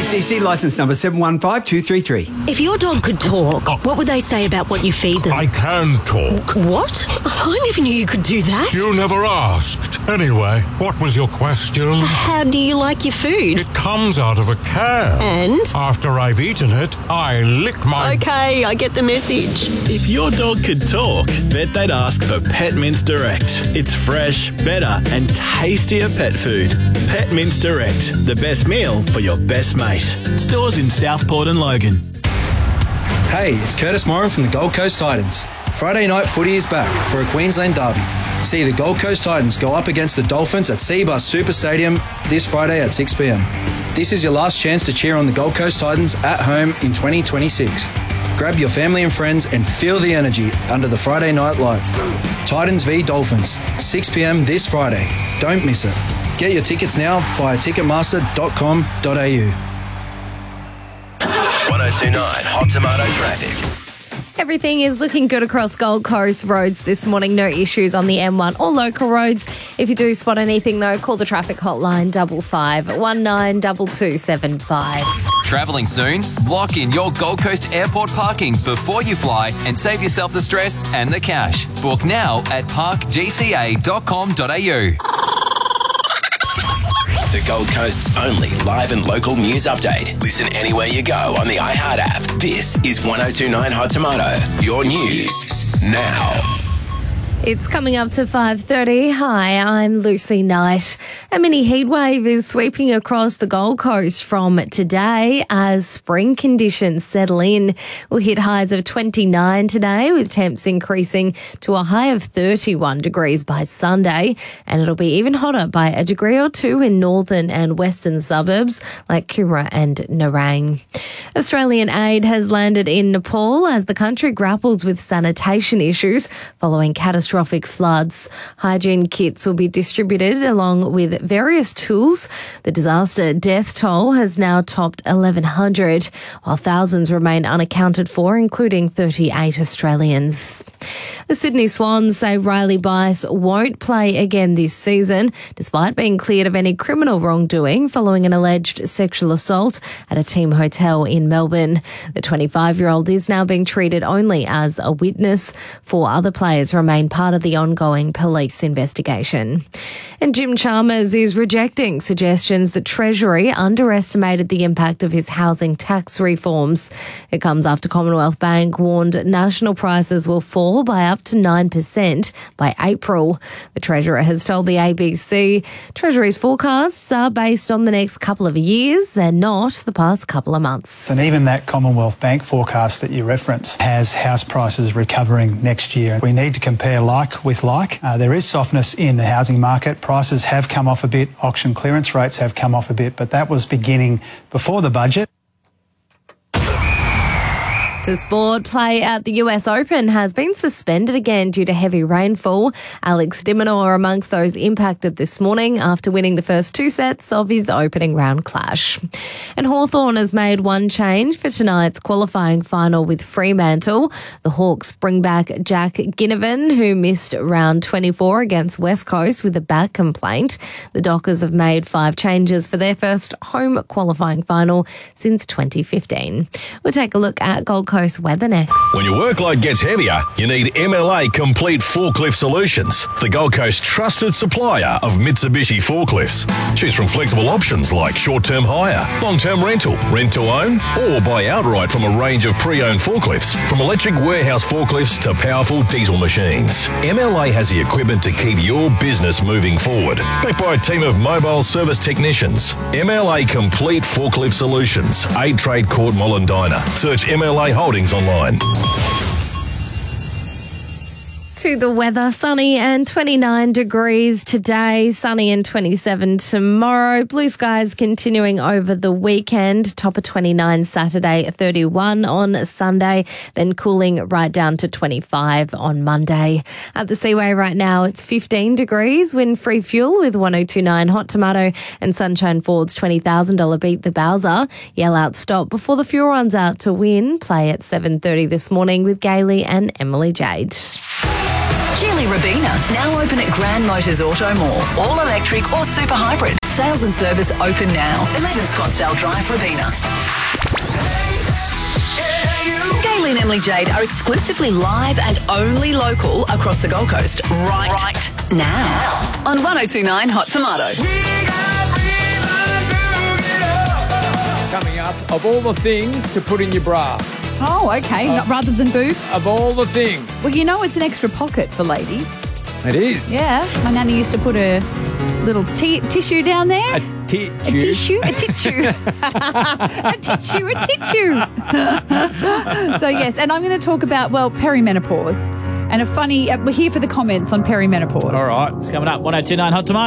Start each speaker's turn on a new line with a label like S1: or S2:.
S1: ACC licence number 715233.
S2: If your dog could talk, what would they say about what you feed them?
S3: I can talk.
S2: What? I never knew you could do that.
S3: You never asked. Anyway, what was your question?
S2: How do you like your food?
S3: It comes out of a can.
S2: And?
S3: After I've eaten it, I lick my...
S2: Okay, I get the message.
S4: If your dog could talk, bet they'd ask for Pet Mints Direct. It's fresh, better and tastier pet food. Pet Mints Direct, the best meal for your best mate. Stores in Southport and Logan.
S5: Hey, it's Curtis Moran from the Gold Coast Titans. Friday night footy is back for a Queensland derby. See the Gold Coast Titans go up against the Dolphins at Cbus Super Stadium this Friday at 6 p.m. This is your last chance to cheer on the Gold Coast Titans at home in 2026. Grab your family and friends and feel the energy under the Friday night lights. Titans v Dolphins, 6 p.m. this Friday. Don't miss it. Get your tickets now via ticketmaster.com.au.
S6: 1029 Hot Tomato Traffic.
S7: Everything is looking good across Gold Coast roads this morning. No issues on the M1 or local roads. If you do spot anything, though, call the traffic hotline 5519 2275.
S8: Travelling soon? Lock in your Gold Coast airport parking before you fly and save yourself the stress and the cash. Book now at parkgca.com.au.
S6: The Gold Coast's only live and local news update. Listen anywhere you go on the iHeart app. This is 1029 Hot Tomato. Your news now.
S7: It's coming up to 5:30. Hi, I'm Lucy Knight. A mini heatwave is sweeping across the Gold Coast from today as spring conditions settle in. We'll hit highs of 29 today, with temps increasing to a high of 31 degrees by Sunday, and it'll be even hotter by a degree or two in northern and western suburbs like Coomera and Nerang. Australian aid has landed in Nepal as the country grapples with sanitation issues following catastrophic floods. Hygiene kits will be distributed along with various tools. The disaster death toll has now topped 1,100, while thousands remain unaccounted for, including 38 Australians. The Sydney Swans say Riley Bice won't play again this season, despite being cleared of any criminal wrongdoing following an alleged sexual assault at a team hotel in Melbourne. The 25-year-old is now being treated only as a witness. 4 other players remain part of the ongoing police investigation. And Jim Chalmers is rejecting suggestions that Treasury underestimated the impact of his housing tax reforms. It comes after Commonwealth Bank warned national prices will fall by up to 9% by April. The Treasurer has told the ABC Treasury's forecasts are based on the next couple of years and not the past couple of months.
S9: And even that Commonwealth Bank forecast that you reference has house prices recovering next year. We need to compare like with like. There is softness in the housing market. Prices have come off a bit. Auction clearance rates have come off a bit, but that was beginning before the budget.
S7: To sport, play at the US Open has been suspended again due to heavy rainfall. Alex de Minaur amongst those impacted this morning after winning the first 2 sets of his opening round clash. And Hawthorn has made one change for tonight's qualifying final with Fremantle. The Hawks bring back Jack Ginnivan, who missed round 24 against West Coast with a back complaint. The Dockers have made 5 changes for their first home qualifying final since 2015. We'll take a look at Gold Coast weather next.
S10: When your workload gets heavier, you need MLA Complete Forklift Solutions, the Gold Coast trusted supplier of Mitsubishi forklifts. Choose from flexible options like short-term hire, long-term rental, rent-to-own, or buy outright from a range of pre-owned forklifts, from electric warehouse forklifts to powerful diesel machines. MLA has the equipment to keep your business moving forward. Backed by a team of mobile service technicians. MLA Complete Forklift Solutions, 8 Trade Court, Mollendina. Search MLA Holdings online.
S7: To the weather, sunny and 29 degrees today, sunny and 27 tomorrow. Blue skies continuing over the weekend, top of 29 Saturday, 31 on Sunday, then cooling right down to 25 on Monday. At the Seaway right now, it's 15 degrees, wind-free fuel with 1029 Hot Tomato, and Sunshine Ford's $20,000 Beat the Bowser. Yell out stop before the fuel runs out to win. Play at 7:30 this morning with Gailey and Emily Jade.
S2: Sheila
S11: Finally, Robina, now open at Grand Motors Auto Mall. All electric or super hybrid. Sales and service open now. 11 Scottsdale Drive, Robina. Gaylee and Emily Jade are exclusively live and only local across the Gold Coast right now on 102.9 Hot Tomato.
S12: Coming up, of all the things to put in your bra.
S13: Oh, okay. Rather than boobs?
S12: Of all the things.
S13: Well, you know it's an extra pocket for ladies.
S12: It is.
S13: Yeah. My nanny used to put a little tissue down there.
S12: A tissue.
S13: A tissue. A tissue. So, yes. And I'm going to talk about, perimenopause. And we're here for the comments on perimenopause.
S12: All right.
S14: It's coming up. 102.9 Hot Tomato.